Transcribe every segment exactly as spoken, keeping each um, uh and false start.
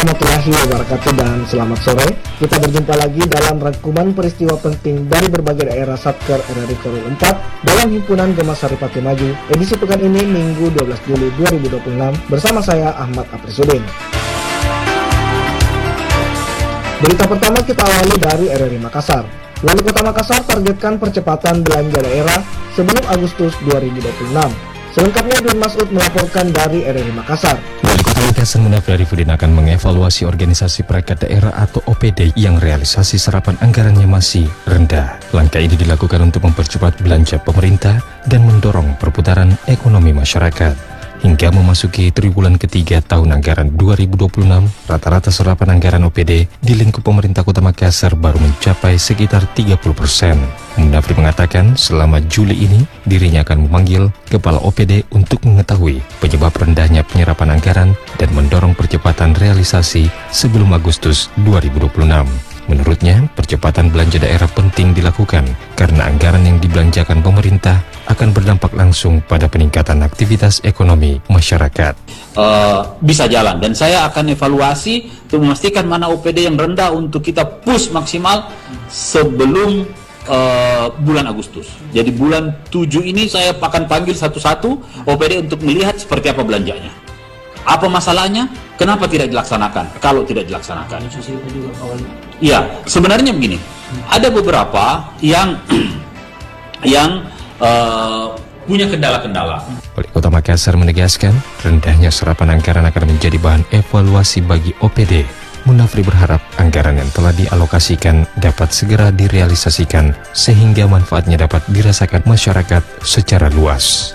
Warahmatullahi wabarakatuh dan selamat sore. Kita berjumpa lagi dalam rangkuman peristiwa penting dari berbagai daerah Satker R R I Korwil empat dalam Himpunan Gemas Saripati Maju edisi pekan ini Minggu dua belas Juli dua ribu dua puluh enam bersama saya Ahmad Aprisudin. Berita pertama kita awali dari R R I Makassar. Wali Kota Makassar targetkan percepatan belanja daerah sebelum Agustus dua ribu dua puluh enam. Selengkapnya Dun Masud melaporkan dari R R I Makassar. Wali Kota Makassar Munafri Arifudin akan mengevaluasi organisasi perangkat daerah atau O P D yang realisasi serapan anggarannya masih rendah. Langkah ini dilakukan untuk mempercepat belanja pemerintah dan mendorong perputaran ekonomi masyarakat. Hingga memasuki triwulan ketiga tahun anggaran dua ribu dua puluh enam, rata-rata serapan anggaran O P D di lingkup pemerintah Kota Makassar baru mencapai sekitar tiga puluh persen. Munafri mengatakan selama Juli ini dirinya akan memanggil Kepala O P D untuk mengetahui penyebab rendahnya penyerapan anggaran dan mendorong percepatan realisasi sebelum Agustus dua ribu dua puluh enam. Menurutnya, percepatan belanja daerah penting dilakukan karena anggaran yang dibelanjakan pemerintah akan berdampak langsung pada peningkatan aktivitas ekonomi masyarakat. Uh, bisa jalan, dan saya akan evaluasi untuk memastikan mana O P D yang rendah untuk kita push maksimal sebelum uh, bulan Agustus. Jadi bulan tujuh ini saya akan panggil satu-satu O P D untuk melihat seperti apa belanjanya. Apa masalahnya? Kenapa tidak dilaksanakan? Kalau tidak dilaksanakan, iya, sebenarnya begini. Ada beberapa yang yang uh, punya kendala-kendala. Wali Kota Makassar menegaskan rendahnya serapan anggaran akan menjadi bahan evaluasi bagi O P D. Munafri berharap anggaran yang telah dialokasikan dapat segera direalisasikan sehingga manfaatnya dapat dirasakan masyarakat secara luas.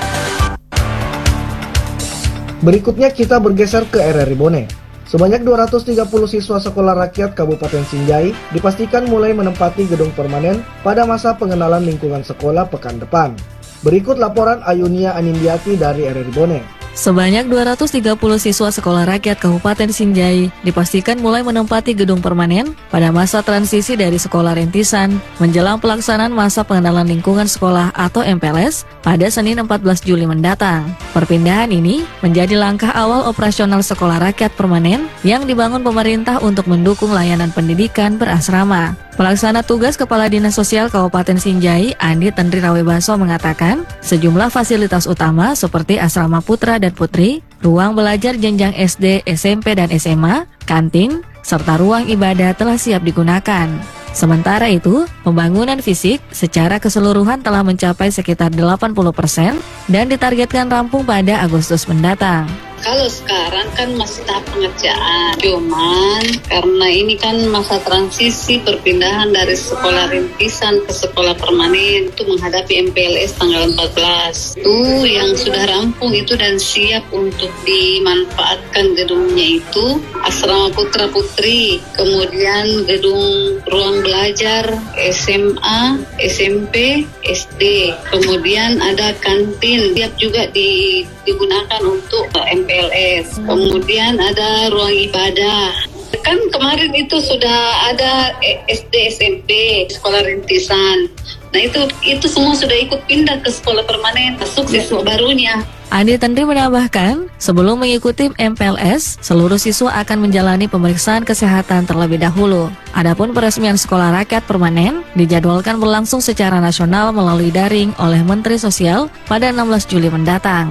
Berikutnya kita bergeser ke R R I Bone. Sebanyak dua ratus tiga puluh siswa sekolah rakyat Kabupaten Sinjai dipastikan mulai menempati gedung permanen pada masa pengenalan lingkungan sekolah pekan depan. Berikut laporan Ayunia Anindiati dari R R I Bone. Sebanyak dua ratus tiga puluh siswa sekolah rakyat Kabupaten Sinjai dipastikan mulai menempati gedung permanen pada masa transisi dari sekolah rintisan menjelang pelaksanaan masa pengenalan lingkungan sekolah atau M P L S pada Senin empat belas Juli mendatang. Perpindahan ini menjadi langkah awal operasional sekolah rakyat permanen yang dibangun pemerintah untuk mendukung layanan pendidikan berasrama. Pelaksana tugas Kepala Dinas Sosial Kabupaten Sinjai, Andi Tendri Rawebaso mengatakan, sejumlah fasilitas utama seperti asrama putra dan putri, ruang belajar jenjang S D, S M P dan S M A, kantin, serta ruang ibadah telah siap digunakan. Sementara itu, pembangunan fisik secara keseluruhan telah mencapai sekitar delapan puluh persen dan ditargetkan rampung pada Agustus mendatang. Kalau sekarang kan masih tahap pengerjaan, cuman karena ini kan masa transisi perpindahan dari sekolah rintisan ke sekolah permanen untuk menghadapi M P L S tanggal empat belas. Itu yang sudah rampung itu dan siap untuk dimanfaatkan gedungnya itu asrama putra putri, kemudian gedung ruang belajar S M A, S M P, S D, kemudian ada kantin siap juga di, digunakan untuk M P L S. Kemudian ada ruang ibadah. Kan kemarin itu sudah ada S D, S M P, sekolah rintisan. Nah itu itu semua sudah ikut pindah ke sekolah permanen, masuk siswa barunya. Andi Tendri menambahkan, sebelum mengikuti M P L S, seluruh siswa akan menjalani pemeriksaan kesehatan terlebih dahulu. Adapun peresmian sekolah rakyat permanen dijadwalkan berlangsung secara nasional melalui daring oleh Menteri Sosial pada enam belas Juli mendatang.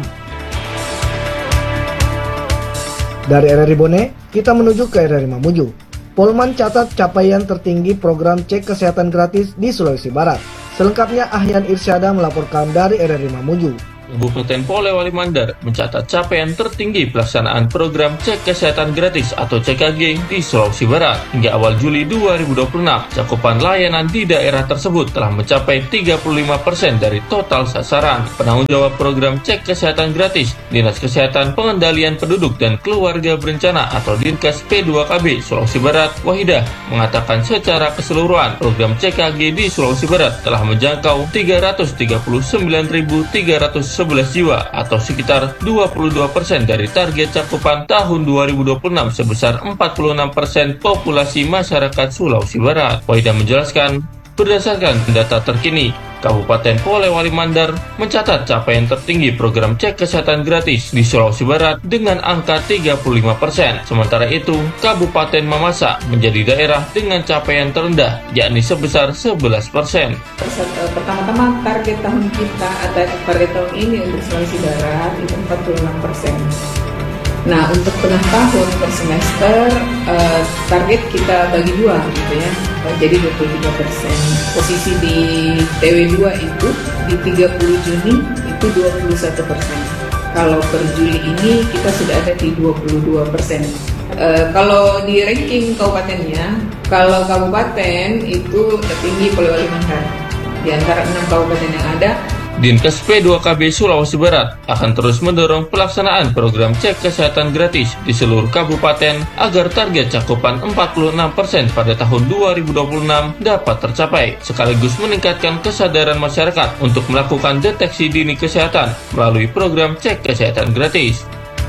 Dari R R I Bone, kita menuju ke R R I Mamuju. Polman catat capaian tertinggi program cek kesehatan gratis di Sulawesi Barat. Selengkapnya Ahyan Irsyada melaporkan dari R R I Mamuju. Kabupaten Polewali Mandar mencatat capaian tertinggi pelaksanaan program cek kesehatan gratis atau C K G di Sulawesi Barat. Hingga awal Juli dua ribu dua puluh enam, cakupan layanan di daerah tersebut telah mencapai tiga puluh lima persen dari total sasaran. Penanggung jawab program cek kesehatan gratis, Dinas Kesehatan Pengendalian Penduduk dan Keluarga Berencana atau Dinkes P dua K B Sulawesi Barat, Wahidah, mengatakan secara keseluruhan program C K G di Sulawesi Barat telah menjangkau tiga ratus tiga puluh sembilan ribu tiga ratus sebelas jiwa atau sekitar dua puluh dua persen dari target cakupan tahun dua ribu dua puluh enam sebesar empat puluh enam persen populasi masyarakat Sulawesi Barat. Wahidah menjelaskan, berdasarkan data terkini, Kabupaten Polewali Mandar mencatat capaian tertinggi program cek kesehatan gratis di Sulawesi Barat dengan angka tiga puluh lima persen. Sementara itu, Kabupaten Mamasa menjadi daerah dengan capaian terendah, yakni sebesar sebelas persen. Pertama-tama target tahun kita atau target tahun ini untuk Sulawesi Barat itu empat puluh enam persen. Nah, untuk tengah tahun per semester uh, target kita bagi dua gitu ya, uh, jadi dua puluh tiga persen. Posisi di T W dua itu di tiga puluh Juni itu dua puluh satu persen. Kalau per Juli ini kita sudah ada di dua puluh dua persen. Uh, kalau di ranking kabupatennya, kalau kabupaten itu tertinggi Polewali Mandar. Di antara enam kabupaten yang ada, Dinkes P dua K B Sulawesi Barat akan terus mendorong pelaksanaan program cek kesehatan gratis di seluruh kabupaten agar target cakupan empat puluh enam persen pada tahun dua ribu dua puluh enam dapat tercapai, sekaligus meningkatkan kesadaran masyarakat untuk melakukan deteksi dini kesehatan melalui program cek kesehatan gratis.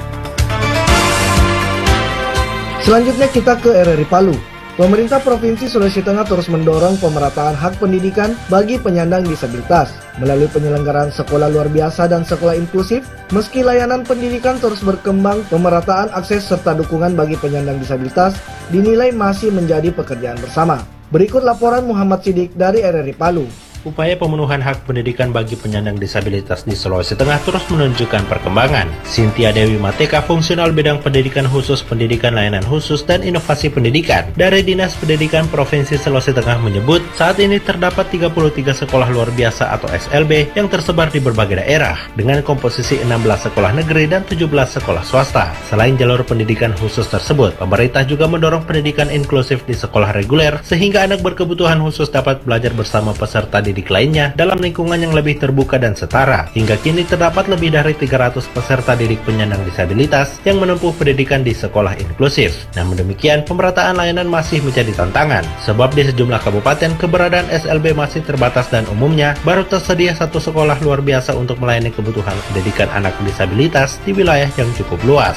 Selanjutnya kita ke R R I Palu. Pemerintah Provinsi Sulawesi Tengah terus mendorong pemerataan hak pendidikan bagi penyandang disabilitas melalui penyelenggaraan sekolah luar biasa dan sekolah inklusif. Meski layanan pendidikan terus berkembang, pemerataan akses serta dukungan bagi penyandang disabilitas dinilai masih menjadi pekerjaan bersama. Berikut laporan Muhammad Sidik dari R R I Palu. Upaya pemenuhan hak pendidikan bagi penyandang disabilitas di Sulawesi Tengah terus menunjukkan perkembangan. Cynthia Dewi Mateka, fungsional bidang pendidikan khusus, pendidikan layanan khusus, dan inovasi pendidikan dari Dinas Pendidikan Provinsi Sulawesi Tengah menyebut saat ini terdapat tiga puluh tiga sekolah luar biasa atau S L B yang tersebar di berbagai daerah dengan komposisi enam belas sekolah negeri dan tujuh belas sekolah swasta. Selain jalur pendidikan khusus tersebut, pemerintah juga mendorong pendidikan inklusif di sekolah reguler sehingga anak berkebutuhan khusus dapat belajar bersama peserta didik lainnya dalam lingkungan yang lebih terbuka dan setara. Hingga kini terdapat lebih dari tiga ratus peserta didik penyandang disabilitas yang menempuh pendidikan di sekolah inklusif. Namun demikian, pemerataan layanan masih menjadi tantangan, sebab di sejumlah kabupaten keberadaan S L B masih terbatas dan umumnya baru tersedia satu sekolah luar biasa untuk melayani kebutuhan pendidikan anak disabilitas di wilayah yang cukup luas.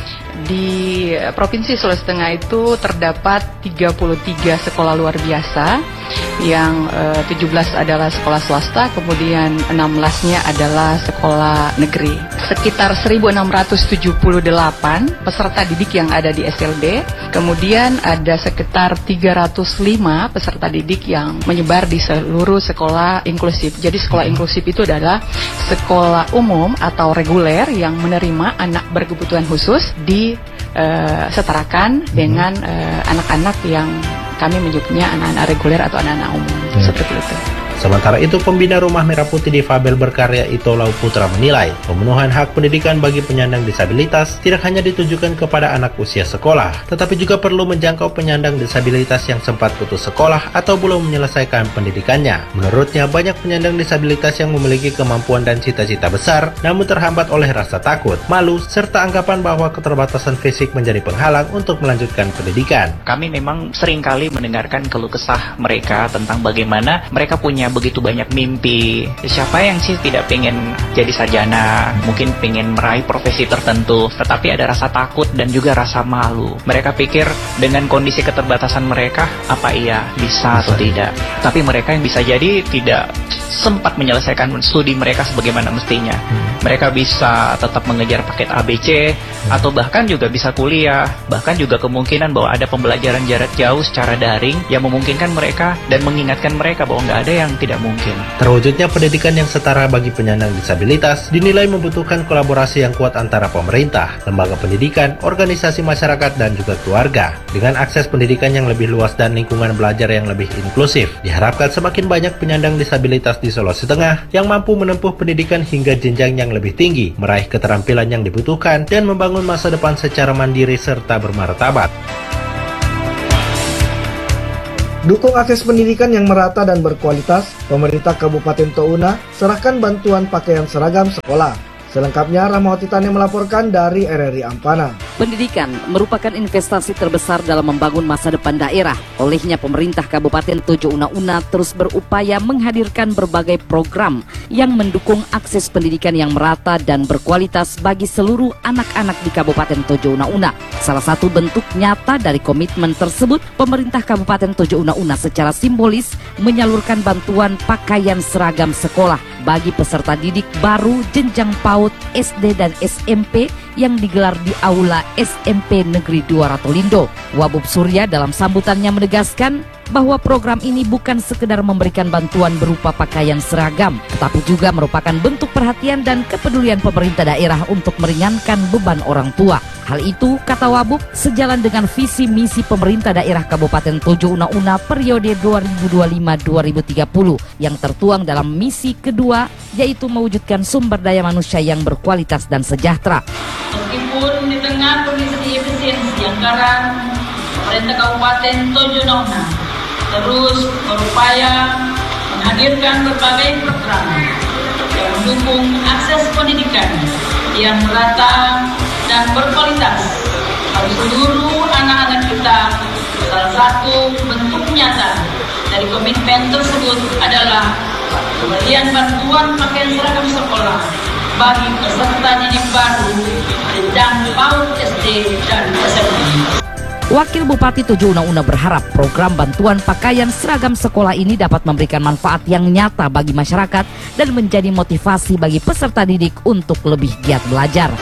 Di Provinsi Sulawesi Tengah itu terdapat tiga puluh tiga sekolah luar biasa, yang eh, tujuh belas adalah sekolah swasta, kemudian enam belasnya adalah sekolah negeri. Sekitar seribu enam ratus tujuh puluh delapan peserta didik yang ada di S L B, kemudian ada sekitar tiga ratus lima peserta didik yang menyebar di seluruh sekolah inklusif. Jadi sekolah inklusif itu adalah sekolah umum atau reguler yang menerima anak berkebutuhan khusus di Uh, setarakan dengan uh, anak-anak yang kami menyebutnya anak-anak reguler atau anak-anak umum, hmm. seperti itu. Sementara itu, pembina Rumah Merah Putih Difabel Berkarya Ito Lau Putra menilai pemenuhan hak pendidikan bagi penyandang disabilitas tidak hanya ditujukan kepada anak usia sekolah, tetapi juga perlu menjangkau penyandang disabilitas yang sempat putus sekolah atau belum menyelesaikan pendidikannya. Menurutnya, banyak penyandang disabilitas yang memiliki kemampuan dan cita-cita besar, namun terhambat oleh rasa takut, malu, serta anggapan bahwa keterbatasan fisik menjadi penghalang untuk melanjutkan pendidikan. Kami memang seringkali mendengarkan keluh kesah mereka tentang bagaimana mereka punya begitu banyak mimpi. Siapa yang sih tidak pengen jadi sarjana, mungkin pengen meraih profesi tertentu, tetapi ada rasa takut dan juga rasa malu. Mereka pikir dengan kondisi keterbatasan mereka, apa iya bisa atau tidak. Tapi mereka yang bisa jadi tidak sempat menyelesaikan studi mereka sebagaimana mestinya. Hmm. Mereka bisa tetap mengejar paket A B C, hmm. atau bahkan juga bisa kuliah, bahkan juga kemungkinan bahwa ada pembelajaran jarak jauh secara daring yang memungkinkan mereka dan mengingatkan mereka bahwa nggak ada yang tidak mungkin. Terwujudnya pendidikan yang setara bagi penyandang disabilitas dinilai membutuhkan kolaborasi yang kuat antara pemerintah, lembaga pendidikan, organisasi masyarakat, dan juga keluarga. Dengan akses pendidikan yang lebih luas dan lingkungan belajar yang lebih inklusif, diharapkan semakin banyak penyandang disabilitas di Sulawesi Tengah yang mampu menempuh pendidikan hingga jenjang yang lebih tinggi, meraih keterampilan yang dibutuhkan, dan membangun masa depan secara mandiri serta bermartabat. Dukung akses pendidikan yang merata dan berkualitas, pemerintah Kabupaten Touna serahkan bantuan pakaian seragam sekolah. Selengkapnya, Rahmawati Tani melaporkan dari R R I Ampana. Pendidikan merupakan investasi terbesar dalam membangun masa depan daerah. Olehnya pemerintah Kabupaten Tojo Una-Una terus berupaya menghadirkan berbagai program yang mendukung akses pendidikan yang merata dan berkualitas bagi seluruh anak-anak di Kabupaten Tojo Una-Una. Salah satu bentuk nyata dari komitmen tersebut, pemerintah Kabupaten Tojo Una-Una secara simbolis menyalurkan bantuan pakaian seragam sekolah bagi peserta didik baru jenjang PAUD, S D dan S M P yang digelar di Aula S M P Negeri dua Ratolindo. Wabub Surya dalam sambutannya menegaskan bahwa program ini bukan sekedar memberikan bantuan berupa pakaian seragam, tetapi juga merupakan bentuk perhatian dan kepedulian pemerintah daerah untuk meringankan beban orang tua. Hal itu, kata Wabub, sejalan dengan visi misi pemerintah daerah Kabupaten Tojo Una-Una periode dua ribu dua puluh lima sampai dua ribu tiga puluh yang tertuang dalam misi kedua, yaitu mewujudkan sumber daya manusia yang berkualitas dan sejahtera. Meskipun di tengah kondisi efisiensi anggaran, pemerintah Kabupaten Tojo Una-Una terus berupaya menghadirkan berbagai program yang mendukung akses pendidikan yang merata dan berkualitas bagi seluruh anak-anak kita. Salah satu bentuk nyata dari komitmen tersebut adalah pemberian bantuan pakaian seragam sekolah bagi peserta didik baru jenjang PAUD, S D dan S M P. Wakil Bupati Tojo Una-Una berharap program bantuan pakaian seragam sekolah ini dapat memberikan manfaat yang nyata bagi masyarakat dan menjadi motivasi bagi peserta didik untuk lebih giat belajar.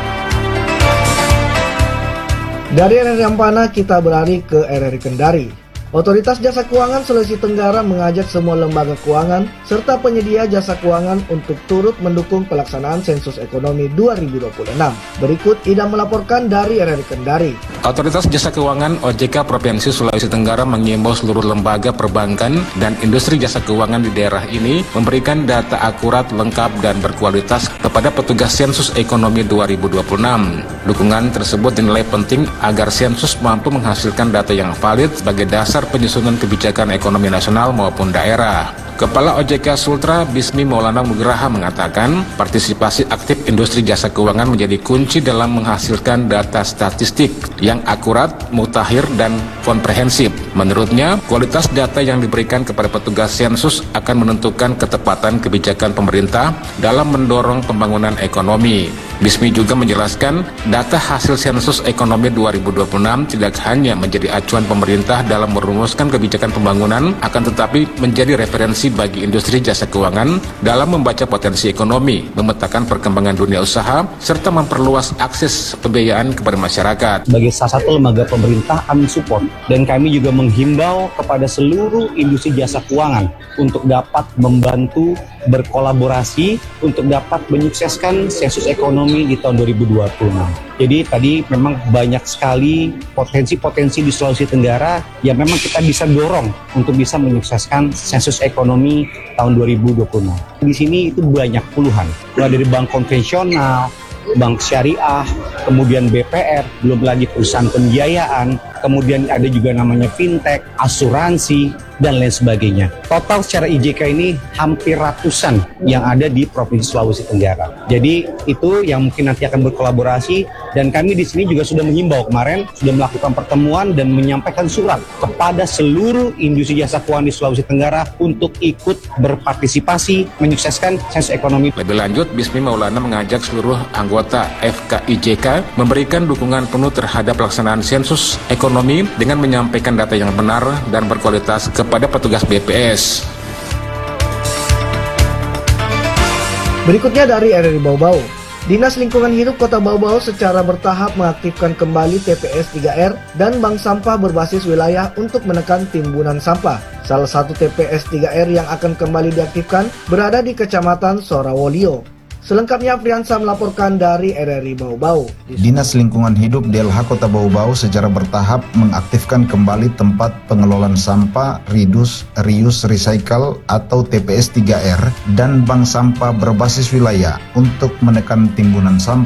Dari R R I Ampana kita beralih ke R R I Kendari. Otoritas Jasa Keuangan Sulawesi Tenggara mengajak semua lembaga keuangan serta penyedia jasa keuangan untuk turut mendukung pelaksanaan sensus ekonomi dua ribu dua puluh enam. Berikut Ida melaporkan dari R R I Kendari. Otoritas Jasa Keuangan O J K Provinsi Sulawesi Tenggara mengimbau seluruh lembaga perbankan dan industri jasa keuangan di daerah ini memberikan data akurat, lengkap, dan berkualitas kepada petugas sensus ekonomi dua ribu dua puluh enam. Dukungan tersebut dinilai penting agar sensus mampu menghasilkan data yang valid sebagai dasar penyusunan kebijakan ekonomi nasional maupun daerah. Kepala O J K Sultra Bismi Maulana Nugraha mengatakan partisipasi aktif industri jasa keuangan menjadi kunci dalam menghasilkan data statistik yang akurat, mutakhir, dan komprehensif. Menurutnya, kualitas data yang diberikan kepada petugas sensus akan menentukan ketepatan kebijakan pemerintah dalam mendorong pembangunan ekonomi. Bismi juga menjelaskan data hasil sensus ekonomi dua ribu dua puluh enam tidak hanya menjadi acuan pemerintah dalam merumuskan kebijakan pembangunan, akan tetapi menjadi referensi bagi industri jasa keuangan dalam membaca potensi ekonomi, memetakan perkembangan dunia usaha, serta memperluas akses pembiayaan kepada masyarakat. Sebagai salah satu lembaga pemerintah, kami support dan kami juga menghimbau kepada seluruh industri jasa keuangan untuk dapat membantu berkolaborasi untuk dapat menyukseskan sensus ekonomi di tahun dua ribu dua puluh enam. Jadi tadi memang banyak sekali potensi-potensi di Sulawesi Tenggara yang memang kita bisa dorong untuk bisa menyukseskan sensus ekonomi tahun dua ribu dua puluh enam. Di sini itu banyak puluhan, mulai dari bank konvensional, bank syariah, kemudian B P R, belum lagi perusahaan pembiayaan, kemudian ada juga namanya fintech, asuransi, dan lain sebagainya. Total secara I J K ini hampir ratusan yang ada di Provinsi Sulawesi Tenggara. Jadi itu yang mungkin nanti akan berkolaborasi, dan kami di sini juga sudah mengimbau kemarin, sudah melakukan pertemuan dan menyampaikan surat kepada seluruh industri jasa keuangan di Sulawesi Tenggara untuk ikut berpartisipasi menyukseskan sensus ekonomi. Lebih lanjut, Bismi Maulana mengajak seluruh anggota F K I J K memberikan dukungan penuh terhadap pelaksanaan sensus ekonomi dengan menyampaikan data yang benar dan berkualitas kepada petugas B P S. Berikutnya dari R R I Bau-Bau. Dinas Lingkungan Hidup Kota Bau-Bau secara bertahap mengaktifkan kembali T P S tiga R dan bank sampah berbasis wilayah untuk menekan timbunan sampah. Salah satu T P S tiga R yang akan kembali diaktifkan berada di Kecamatan Sorawolio. Selengkapnya Friansa melaporkan dari R R I Bau-Bau. Dinas Lingkungan Hidup D L H Kota Bau-Bau secara bertahap mengaktifkan kembali tempat pengelolaan sampah Ridus Rius Recycle atau T P S tiga R dan bank sampah berbasis wilayah untuk menekan timbunan sampah.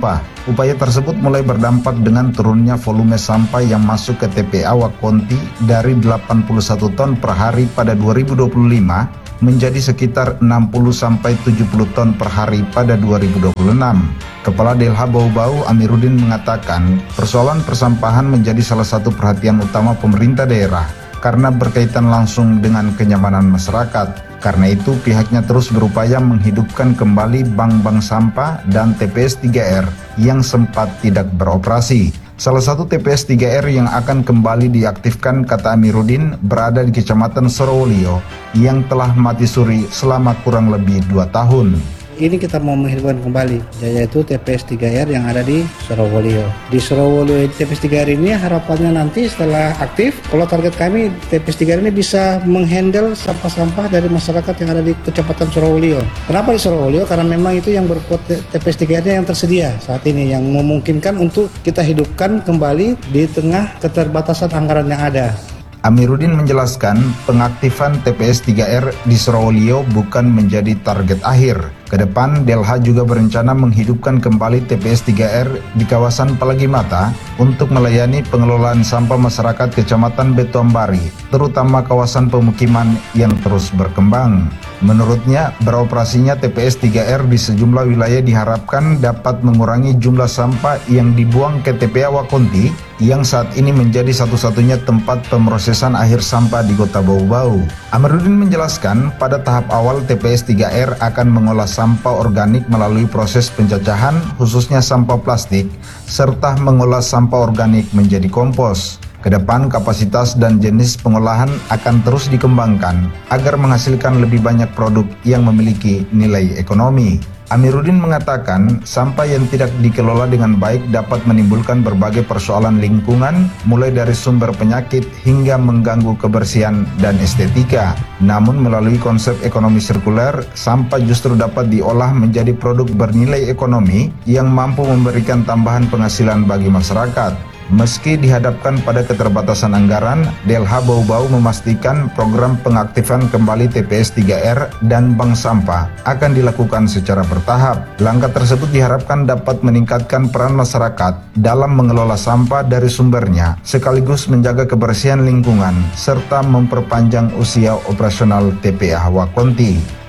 Upaya tersebut mulai berdampak dengan turunnya volume sampah yang masuk ke T P A Wakonti dari delapan puluh satu ton per hari pada dua ribu dua puluh lima menjadi sekitar enam puluh sampai tujuh puluh ton per hari pada dua ribu dua puluh enam. Kepala Delha Bau-Bau Amiruddin mengatakan, persoalan persampahan menjadi salah satu perhatian utama pemerintah daerah karena berkaitan langsung dengan kenyamanan masyarakat. Karena itu pihaknya terus berupaya menghidupkan kembali bank-bank sampah dan T P S tiga R yang sempat tidak beroperasi. Salah satu T P S tiga R yang akan kembali diaktifkan, kata Amiruddin, berada di Kecamatan Sorowolio yang telah mati suri selama kurang lebih dua tahun. Ini kita mau menghidupkan kembali, yaitu T P S tiga R yang ada di Sorowolio. Di Sorowolio T P S tiga R ini harapannya nanti setelah aktif, kalau target kami T P S tiga R ini bisa menghandle sampah-sampah dari masyarakat yang ada di Kecamatan Sorowolio. Kenapa di Sorowolio? Karena memang itu yang berpot T P S tiga R yang tersedia saat ini, yang memungkinkan untuk kita hidupkan kembali di tengah keterbatasan anggaran yang ada. Amiruddin menjelaskan pengaktifan T P S tiga R di Sorowolio bukan menjadi target akhir. Kedepan, Delha juga berencana menghidupkan kembali T P S tiga R di kawasan Pelagi Mata untuk melayani pengelolaan sampah masyarakat Kecamatan Betuambari, terutama kawasan pemukiman yang terus berkembang. Menurutnya, beroperasinya T P S tiga R di sejumlah wilayah diharapkan dapat mengurangi jumlah sampah yang dibuang ke T P A Wakonti yang saat ini menjadi satu-satunya tempat pemrosesan akhir sampah di Kota Bau-Bau. Amiruddin menjelaskan, pada tahap awal T P S tiga R akan mengolah sampah organik melalui proses pencacahan, khususnya sampah plastik, serta mengolah sampah organik menjadi kompos. Kedepan kapasitas dan jenis pengolahan akan terus dikembangkan agar menghasilkan lebih banyak produk yang memiliki nilai ekonomi. Amiruddin mengatakan, sampah yang tidak dikelola dengan baik dapat menimbulkan berbagai persoalan lingkungan, mulai dari sumber penyakit hingga mengganggu kebersihan dan estetika. Namun melalui konsep ekonomi sirkuler, sampah justru dapat diolah menjadi produk bernilai ekonomi yang mampu memberikan tambahan penghasilan bagi masyarakat. Meski dihadapkan pada keterbatasan anggaran, Delha Bau-Bau memastikan program pengaktifan kembali T P S tiga R dan bank sampah akan dilakukan secara bertahap. Langkah tersebut diharapkan dapat meningkatkan peran masyarakat dalam mengelola sampah dari sumbernya, sekaligus menjaga kebersihan lingkungan, serta memperpanjang usia operasional T P A Wakonti.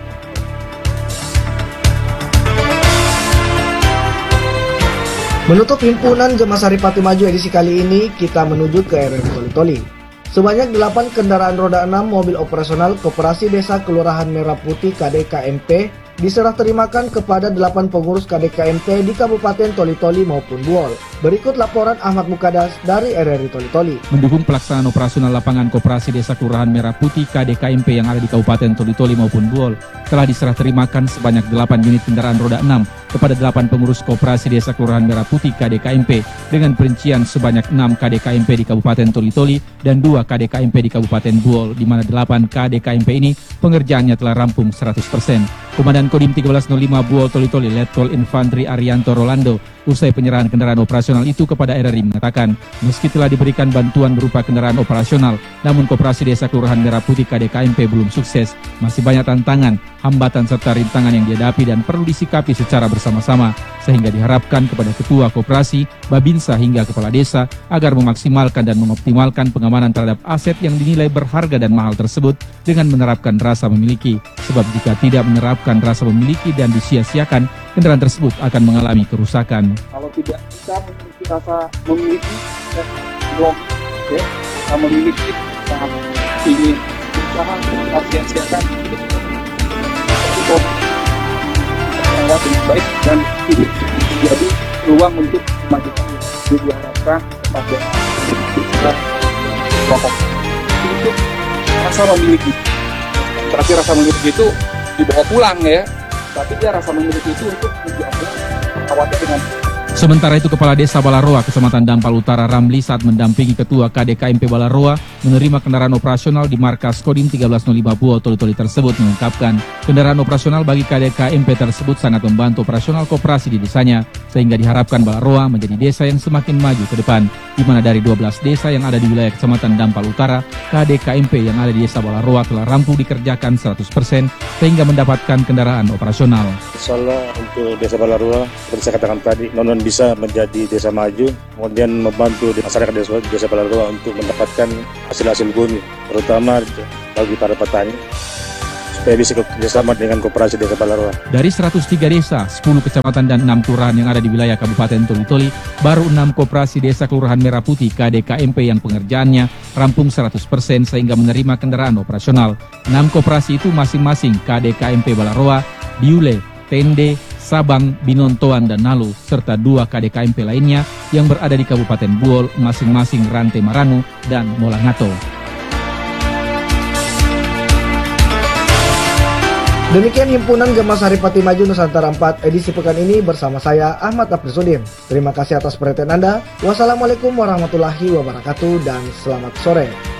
Menutup himpunan Jemaah Saripati Maju edisi kali ini, kita menuju ke R R I Toli-Toli. Sebanyak delapan kendaraan roda enam mobil operasional Koperasi Desa Kelurahan Merah Putih K D K M P diserah terimakan kepada delapan pengurus K D K M P di Kabupaten Toli-Toli maupun Buol. Berikut laporan Ahmad Mukadas dari R R I Toli-Toli. Mendukung pelaksanaan operasional lapangan Koperasi Desa Kelurahan Merah Putih K D K M P yang ada di Kabupaten Toli-Toli maupun Buol, telah diserah terimakan sebanyak delapan unit kendaraan roda enam kepada delapan pengurus Koperasi Desa Kelurahan Merah Putih K D K M P dengan perincian sebanyak enam K D K M P di Kabupaten Toli-Toli dan dua K D K M P di Kabupaten Buol, di mana delapan K D K M P ini pengerjaannya telah rampung seratus persen. Komandan Kodim seribu tiga ratus lima Buol Toli-Toli Letkol Infantri Arianto Rolando usai penyerahan kendaraan operasional itu kepada R R I mengatakan, meski telah diberikan bantuan berupa kendaraan operasional, namun Koperasi Desa Kelurahan Merah Putih K D K M P belum sukses. Masih banyak tantangan, hambatan serta rintangan yang dihadapi dan perlu disikapi secara bersama-sama, sehingga diharapkan kepada Ketua Koperasi, Babinsa hingga Kepala Desa agar memaksimalkan dan mengoptimalkan pengamanan terhadap aset yang dinilai berharga dan mahal tersebut dengan menerapkan rasa memiliki. Sebab jika tidak menerapkan rasa memiliki dan disia-siakan, kendaraan tersebut akan mengalami kerusakan. Kalau tidak bisa memiliki rasa memiliki, ya, belum ya, memiliki sangat ingin berusaha untuk sia-siakan itu sangat baik dan ini jadi ruang untuk kemajuan. Jadi diharapkan pada pokok itu rasa memiliki. Terakhir rasa memiliki itu dibawa pulang ya, tapi dia rasa memiliki itu untuk menjaga khawatir dengan. Sementara itu, Kepala Desa Balaroa, Kecamatan Dampal Utara Ramli saat mendampingi Ketua K D K M P Balaroa menerima kendaraan operasional di markas Kodim seribu tiga ratus lima Buol Toli-Toli tersebut, mengungkapkan kendaraan operasional bagi K D K M P tersebut sangat membantu operasional koperasi di desanya, sehingga diharapkan Balaroa menjadi desa yang semakin maju ke depan, di mana dari dua belas desa yang ada di wilayah Kecamatan Dampal Utara, K D K M P yang ada di Desa Balaroa telah rampung dikerjakan seratus persen sehingga mendapatkan kendaraan operasional. Insyaallah untuk Desa Balaroa, seperti saya katakan tadi, non bisa menjadi desa maju, kemudian membantu masyarakat desa, desa Balaroa untuk mendapatkan hasil-hasil bumi, terutama bagi para petani, supaya bisa bekerjasama dengan koperasi desa Balaroa. Dari seratus tiga desa, sepuluh kecamatan dan enam kelurahan yang ada di wilayah Kabupaten Toli-Toli, baru enam koperasi desa Kelurahan Merah Putih K D K M P yang pengerjaannya rampung seratus persen sehingga menerima kendaraan operasional. enam koperasi itu masing-masing K D K M P Balaroa, Diule, Tende, Sabang, Binontoan, dan Nalu, serta dua K D K M P lainnya yang berada di Kabupaten Buol, masing-masing Rante Maranu dan Molangato. Demikian Himpunan Gemas Haripati Maju Nusantara empat edisi pekan ini bersama saya Ahmad Afrizudin. Terima kasih atas perhatian Anda. Wassalamualaikum warahmatullahi wabarakatuh dan selamat sore.